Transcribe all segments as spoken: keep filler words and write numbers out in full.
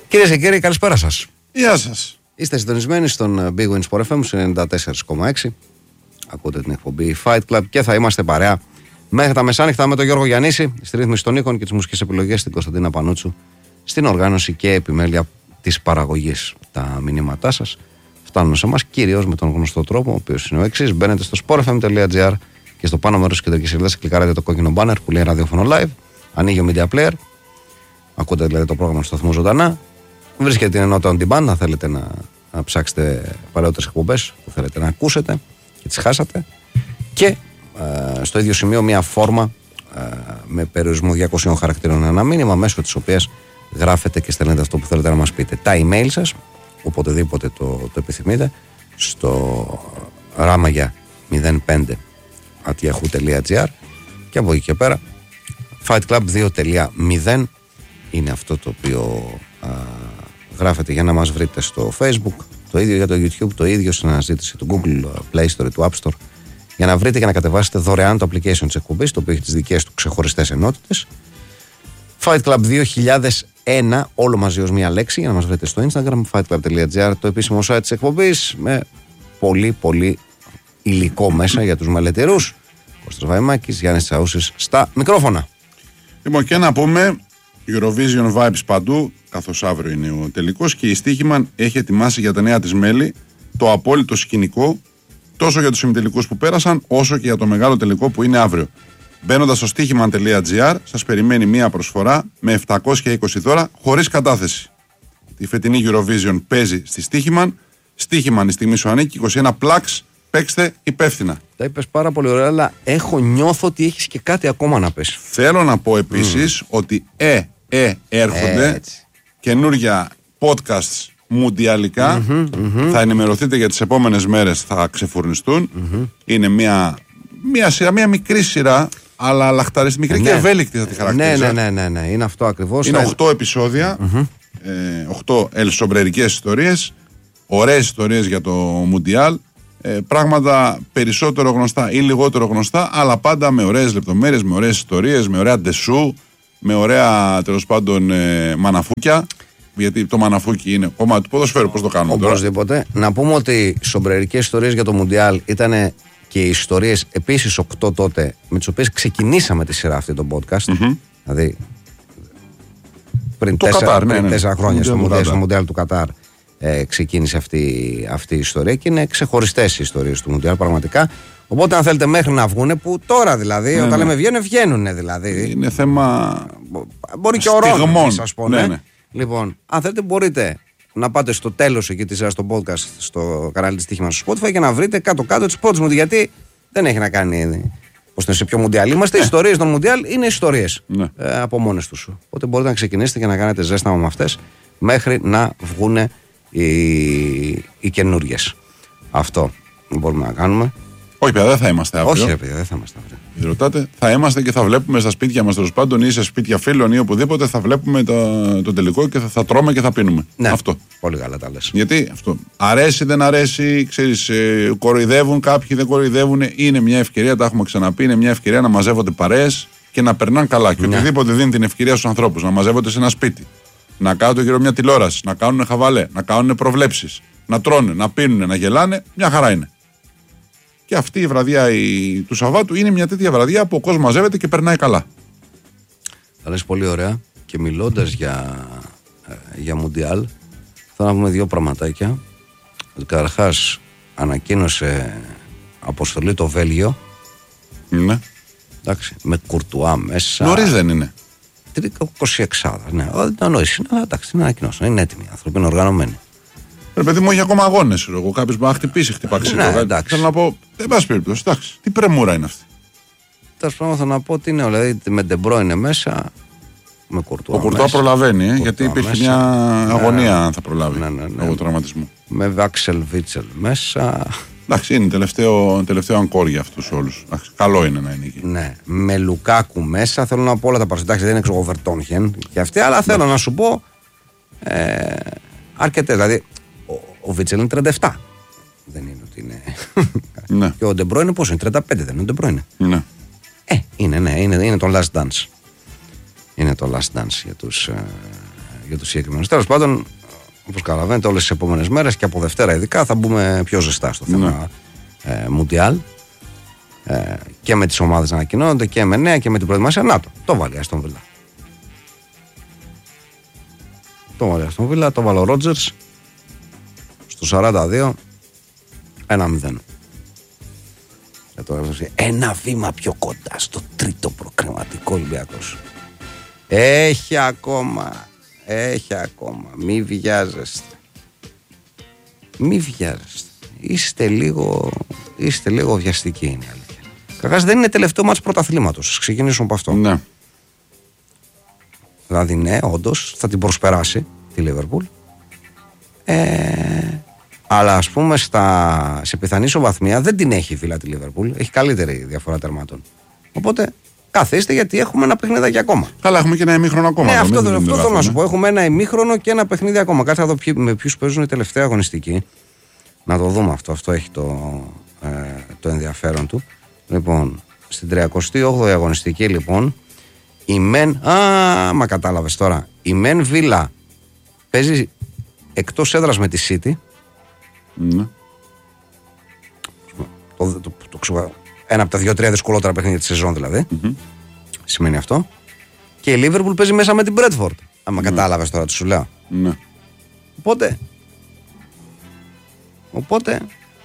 Κυρίες και κύριοι, καλησπέρα σας. Γεια σας. Είστε συντονισμένοι στον Big Win Sport εφ εμ ενενήντα τέσσερα κόμμα έξι. Ακούτε την εκπομπή Fight Club και θα είμαστε παρέα μέχρι τα μεσάνυχτα με τον Γιώργο Γιαννίση, στη ρύθμιση των ήχων και τις μουσικές επιλογές στην Κωνσταντίνα Πανούτσου, στην οργάνωση και επιμέλεια της παραγωγής. Τα μηνύματά σας φτάνουν σε εμάς κυρίως με τον γνωστό τρόπο, ο οποίος είναι ο εξής: μπαίνετε στο sport f m dot g r και στο πάνω μέρος της κεντρικής σελίδας κλικάρετε το κόκκινο banner που λέει ραδιόφωνο live. Ανοίγει ο Media Player. Ακούτε δηλαδή το πρόγραμμα στο σταθμό ζωντανά. Βρίσκεται την ενότητα on demand, αν θέλετε να, να ψάξετε παλαιότερες εκπομπές που θέλετε να ακούσετε και τις χάσατε. Και ε, στο ίδιο σημείο μια φόρμα ε, με περιορισμό διακοσίων χαρακτήρων, ένα μήνυμα μέσω της οποίας γράφετε και στέλνετε αυτό που θέλετε να μας πείτε. Τα email σας, οποτεδήποτε το, το επιθυμείτε, στο ράμαγια μηδέν πέντε at yahoo dot gr και από εκεί και πέρα fightclub δύο τελεία μηδέν είναι αυτό το οποίο α, γράφετε για να μας βρείτε στο Facebook, το ίδιο για το YouTube, το ίδιο στην αναζήτηση του Google Play Store, του App Store, για να βρείτε και να κατεβάσετε δωρεάν το application της εκπομπής, το οποίο έχει τις δικές του ξεχωριστές ενότητες. Fight Club δύο χιλιάδες ένα, όλο μαζί ως μία λέξη, για να μας βρείτε στο Instagram, fightclub dot gr, το επίσημο site της εκπομπής, με πολύ πολύ υλικό μέσα για τους μελετηρούς. Κώστας Βαϊμάκης, Γιάννης Τσαούσης στα μικρόφωνα. Λοιπόν, και να πούμε Eurovision Vibes παντού, καθώς αύριο είναι ο τελικός, και η Στοίχημαν έχει ετοιμάσει για τα νέα της μέλη το απόλυτο σκηνικό, τόσο για τους ημιτελικούς που πέρασαν, όσο και για το μεγάλο τελικό που είναι αύριο. Μπαίνοντας στο στοίχημαν τελεία gr, σας περιμένει μία προσφορά με επτακόσια είκοσι δώρα χωρίς κατάθεση. Η φετινή Eurovision παίζει στη Στοίχημαν. Στοίχημαν, η στιγμή σου ανήκει, είκοσι ένα πλάξ. Παίξτε υπεύθυνα. Τα είπες πάρα πολύ ωραία, αλλά έχω νιώθω ότι έχεις και κάτι ακόμα να πεις. Θέλω να πω επίσης mm. ότι ε, ε, έρχονται ε, καινούργια podcasts μουντιαλικά. Mm-hmm, mm-hmm. Θα ενημερωθείτε για τις επόμενες μέρες, θα ξεφουρνιστούν. Mm-hmm. Είναι μια, μια σειρά, μια μικρή σειρά, αλλά λαχταριστή, μικρή ε, και ναι. ευέλικτη θα τη χαρακτηρίζω. Ναι, ναι, ναι, ναι, ναι, είναι αυτό ακριβώς. Είναι οκτώ επεισόδια, mm-hmm. ε, οκτώ ελσομπρερικές ιστορίες, ωραίες ιστορίες για το Μουντιάλ. Ε, πράγματα περισσότερο γνωστά ή λιγότερο γνωστά, αλλά πάντα με ωραίες λεπτομέρειες, με ωραίες ιστορίες, με ωραία ντεσού, με ωραία τέλος πάντων ε, μαναφούκια. Γιατί το μαναφούκι είναι κομμάτι του ποδοσφαίρου, πώς το κάνουμε τώρα. Οπωσδήποτε. Να πούμε ότι σομπρερικές ιστορίες για το Μουντιάλ ήταν και οι ιστορίες επίσης οκτώ τότε, με τις οποίες ξεκινήσαμε τη σειρά αυτή το podcast. Mm-hmm. Δηλαδή πριν τέσσερα, Κατάρ, πριν ναι, ναι. τέσσερα χρόνια στο Μουντιάλ, στο Μουντιάλ του Κατάρ. Ε, ξεκίνησε αυτή, αυτή η ιστορία και είναι ξεχωριστές οι ιστορίες του Μουντιάλ πραγματικά. Οπότε αν θέλετε μέχρι να βγουνε, που τώρα δηλαδή, ναι, όταν ναι. λέμε βγαίνουν, βγαίνουνε δηλαδή. Είναι θέμα μπορεί και ορών, ας πούμε. Ναι, ναι. Λοιπόν, αν θέλετε μπορείτε να πάτε στο τέλος εκεί της σειράς στο podcast, στο κανάλι της Στοίχημαν στο Spotify, και να βρείτε κάτω-κάτω τις πρώτες μου, γιατί δεν έχει να κάνει ώστε σε ποιο Μουντιάλ είμαστε. Οι ιστορίες των Μουντιάλ είναι ιστορίες ναι. ε, από μόνες τους. Οπότε μπορείτε να ξεκινήσετε και να κάνετε ζέσταμα με αυτές μέχρι να βγουνε οι, οι καινούριες. Αυτό μπορούμε να κάνουμε. Όχι, παιδιά, δεν θα είμαστε αύριο. Όχι, παιδιά, δεν θα είμαστε αύριο. Ρωτάτε, θα είμαστε και θα βλέπουμε στα σπίτια μας, τέλος πάντων, ή σε σπίτια φίλων ή οπουδήποτε, θα βλέπουμε το, το τελικό και θα, θα τρώμε και θα πίνουμε. Ναι, αυτό. Πολύ καλά τα λες. Γιατί αυτό. Αρέσει, δεν αρέσει, ξέρεις, ε, κοροϊδεύουν κάποιοι, δεν κοροϊδεύουν. Είναι μια ευκαιρία, τα έχουμε ξαναπεί, είναι μια ευκαιρία να μαζεύονται παρέες και να περνάνε καλά. Και ναι. οτιδήποτε δίνει την ευκαιρία στους ανθρώπους να μαζεύονται σε ένα σπίτι, να κάνουν γύρω μια τηλεόραση, να κάνουν χαβαλέ, να κάνουν προβλέψεις, να τρώνε, να πίνουν, να γελάνε, μια χαρά είναι. Και αυτή η βραδιά η, του Σαββάτου είναι μια τέτοια βραδιά που ο κόσμος μαζεύεται και περνάει καλά. Θα λες πολύ ωραία. Και μιλώντας για, για Μουντιάλ, θα να πούμε δύο πραγματάκια. Καταρχάς, ανακοίνωσε αποστολή το Βέλγιο. Ναι. Εντάξει, με Κουρτουά μέσα. Νωρίς δεν είναι. είκοσι έξι, ναι. Δεν νωρίς είναι, εντάξει, την ανακοινώσαν. Είναι έτοιμοι οι άνθρωποι, είναι οργανωμένοι. Ρε παιδί μου, έχει ακόμα αγώνες. Εγώ κάποιος μπορεί να χτυπήσει, χτυπά ξύλο. Ναι, θέλω να πω, δεν πάση περιπτώσει. Εντάξει, τι πρεμούρα είναι αυτή. Τέλος πάντων, θα να πω ότι είναι, δηλαδή με Ντεμπρό είναι μέσα. Με Κουρτουά. Ο Κουρτουά προλαβαίνει, ε, γιατί υπήρχε μέσα. Μια αγωνία, αν θα προλάβει. Ναι, ναι, ναι, λόγω τραυματισμού. Με Βάξελ Βίτσελ μέσα. Εντάξει, είναι τελευταίο, τελευταίο αγκόρ για αυτούς όλους. Εντάξει, καλό είναι να είναι εκεί. Ναι, με Λουκάκου μέσα. Θέλω να πω όλα τα παρουσιάζει. Δεν είναι εξωγοβερτόνχεν και αυτή, αλλά θέλω ναι. να σου πω. Ε, αρκετές. Δηλαδή, ο, ο Βίτσελ είναι τριάντα επτά. Δεν είναι ότι είναι. Ναι. Και ο Ντεμπρό είναι πόσο, είναι τριάντα πέντε, δεν είναι ο Ντεμπρό είναι. Ναι. Ε, είναι, ναι, είναι, είναι το last dance. Είναι το last dance για τους, ε, για τους συγκεκριμένους. Τέλος πάντων, όπως καταλαβαίνετε, όλες τις επόμενες μέρες και από Δευτέρα ειδικά θα μπούμε πιο ζεστά στο θέμα ε, Μουντιάλ. Ε, και με τις ομάδες να ανακοινώνονται και με νέα και με την προετοιμασία. Να το, το βάλει Αστον Βίλα. Το βάλει Αστον Βίλα, το βάλει ο Ρότζερς στο σαράντα δύο ένα μηδέν. Ένα βήμα πιο κοντά στο τρίτο προκριματικό Ολυμπιακός. Έχει ακόμα, έχει ακόμα. Μη βιάζεστε. Μη βιάζεστε. Είστε λίγο, είστε λίγο βιαστικοί, είναι η αλήθεια. Κακάς δεν είναι τελευταίο μάτς πρωταθλήματος. Ας ξεκινήσουμε από αυτό. Ναι. Δηλαδή, ναι, όντως θα την προσπεράσει τη Λίβερπουλ. Ε, αλλά ας πούμε στα, σε πιθανή ισοβαθμία δεν την έχει η Βίλα τη Λίβερπουλ. Έχει καλύτερη διαφορά τερμάτων. Οπότε καθίστε γιατί έχουμε ένα παιχνίδι ακόμα. Καλά, έχουμε και ένα ημίχρονο ακόμα. Ναι, αυτό, δεν αυτό δεν θέλω να σου πω. Έχουμε ένα ημίχρονο και ένα παιχνίδι ακόμα. Κάτσε να δω ποιοι, με ποιους παίζουν η τελευταία αγωνιστική. Να το δούμε αυτό. Αυτό έχει το, ε, το ενδιαφέρον του. Λοιπόν, στην τριακοστή όγδοη αγωνιστική, λοιπόν, η Μεν. Α, μα κατάλαβες τώρα. Η Μεν Βίλα παίζει εκτός έδρας με τη City. Ναι. Το, το, το, το, ένα από τα δύο-τρία δυσκολότερα παιχνίδια της σεζόν, δηλαδή. Mm-hmm. Σημαίνει αυτό. Και η Liverpool παίζει μέσα με την Bradford. Άμα ναι. κατάλαβες τώρα τι σου λέω. Ναι. Οπότε. Οπότε.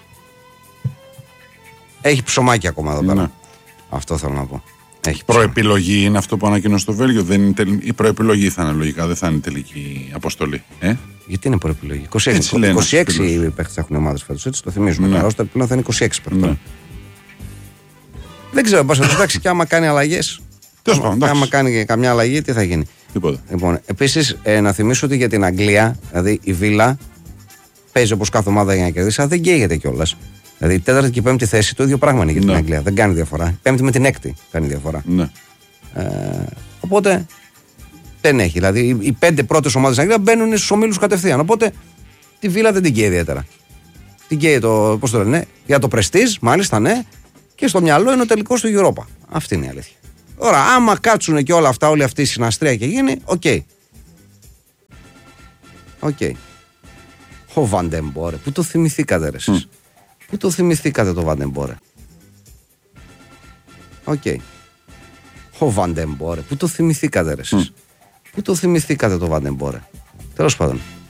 Έχει ψωμάκι ακόμα εδώ πέρα. Ναι. Αυτό θέλω να πω. Έχει προεπιλογή είναι αυτό που ανακοίνωσε στο Βέλγιο. Δεν είναι τελ... Η προεπιλογή θα είναι λογικά, δεν θα είναι τελική αποστολή. Ε? Γιατί είναι προεπιλογή. είκοσι έξι, είκοσι έξι οι παίχτες έχουν ομάδες φέτος. Έτσι το θυμίζουμε. Ναι. Τώρα πλέον θα είναι είκοσι έξι παίχτες. Ναι. Δεν ξέρω, πας εντάξει, και άμα κάνει αλλαγές. Άμα κάνει καμιά αλλαγή, τι θα γίνει. Τίποτα. Λοιπόν, επίσης, ε, να θυμίσω ότι για την Αγγλία, δηλαδή η Βίλα παίζει όπως κάθε ομάδα για να κερδίσει, αλλά δεν καίγεται κιόλας. Δηλαδή η τέταρτη και η πέμπτη θέση το ίδιο πράγμα είναι για την ναι. Αγγλία. Δεν κάνει διαφορά. Η πέμπτη με την έκτη κάνει διαφορά. Ναι. Ε, οπότε δεν έχει. Δηλαδή οι πέντε πρώτες ομάδες της Αγγλίας μπαίνουν στους ομίλους κατευθείαν. Οπότε τη Βίλα δεν την καίει ιδιαίτερα. Την καίει το, πώς το λένε, για το πρεστίζ, μάλιστα ναι, και στο μυαλό είναι ο τελικός του Europa. Αυτή είναι η αλήθεια. Τώρα, άμα κάτσουν και όλα αυτά, όλη αυτή η συναστρία και γίνει, οκ. Okay. Οκ. Okay. Ο Βαντεμπόρε, πού το θυμηθήκατε ρε εσείς. Mm. Πού το θυμηθήκατε το Βαντεμπόρε. Οκ. Okay. Ο Βαντεμπόρε, πού το θυμηθήκατε ρε εσείς. Mm. Πού το θυμηθήκατε το Βαντεμπόρε. Τέλος πάντων.